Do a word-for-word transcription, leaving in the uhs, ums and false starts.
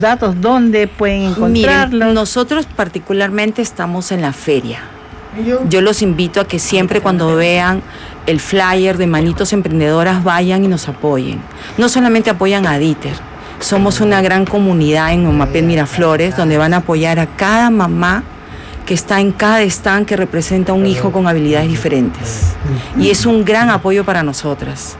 datos, ¿dónde pueden encontrarlos? Miren, nosotros particularmente estamos en la feria. Yo los invito a que siempre cuando vean el flyer de Manitos Emprendedoras vayan y nos apoyen. No solamente apoyan a Dieter, somos una gran comunidad en Omapen Miraflores donde van a apoyar a cada mamá que está en cada stand que representa un hijo con habilidades diferentes. Y es un gran apoyo para nosotras.